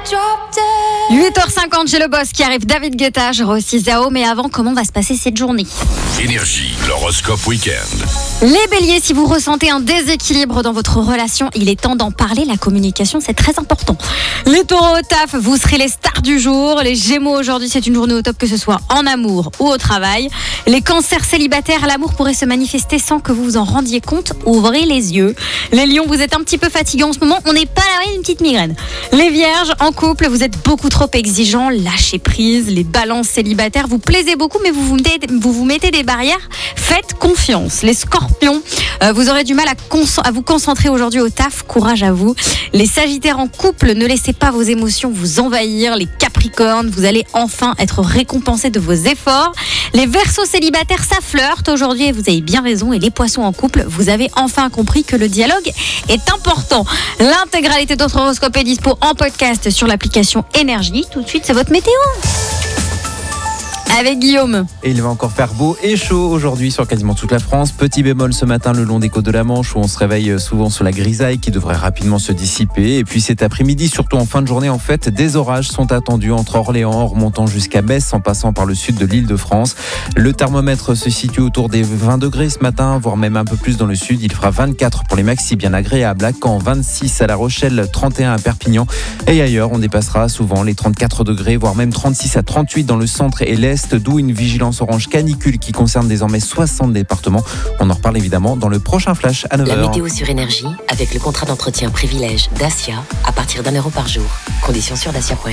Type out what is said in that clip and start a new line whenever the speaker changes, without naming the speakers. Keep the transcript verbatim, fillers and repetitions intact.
huit heures cinquante, j'ai le boss qui arrive, David Guetta, je aussi Zao, mais avant, comment va se passer cette journée?
Énergie, l'horoscope week-end.
Les béliers, si vous ressentez un déséquilibre dans votre relation, il est temps d'en parler, la communication c'est très important. Les taureaux au taf, vous serez les stars du jour. Les gémeaux, aujourd'hui c'est une journée au top, que ce soit en amour ou au travail. Les cancers célibataires, l'amour pourrait se manifester sans que vous vous en rendiez compte, ouvrez les yeux. Les lions, vous êtes un petit peu fatigués en ce moment, on n'est pas à l'abri d'une petite migraine. Les vierges, en couple, vous êtes beaucoup trop exigeants, lâchez prise. Les balances célibataires, vous plaisez beaucoup mais vous vous mettez, vous vous mettez des barrières, faites confiance. Les scorpions, euh, vous aurez du mal à, cons- à vous concentrer aujourd'hui au taf, courage à vous. Les sagittaires en couple, ne laissez pas vos émotions vous envahir. Les capricornes, vous allez enfin être récompensés de vos efforts. Les verseaux célibataires, ça flirte aujourd'hui et vous avez bien raison. Et les poissons en couple, vous avez enfin compris que le dialogue est important. L'intégralité de votre horoscope est dispo en podcast sur l'application Énergie. Tout de suite, c'est votre météo avec Guillaume.
Et il va encore faire beau et chaud aujourd'hui sur quasiment toute la France. Petit bémol ce matin le long des côtes de la Manche où on se réveille souvent sous la grisaille qui devrait rapidement se dissiper. Et puis cet après-midi, surtout en fin de journée, en fait, des orages sont attendus entre Orléans en remontant jusqu'à Metz en passant par le sud de l'Île-de-France. Le thermomètre se situe autour des vingt degrés ce matin, voire même un peu plus dans le sud. Il fera vingt-quatre pour les maxis bien agréables. À Caen, vingt-six à La Rochelle, trente et un à Perpignan. Et ailleurs, on dépassera souvent les trente-quatre degrés, voire même trente-six à trente-huit dans le centre et l'est. D'où une vigilance orange canicule qui concerne désormais soixante départements. On en reparle évidemment dans le prochain flash à neuf heures.
La météo sur Énergie avec le contrat d'entretien privilège Dacia à partir d'un euro par jour. Conditions sur dacia point f r.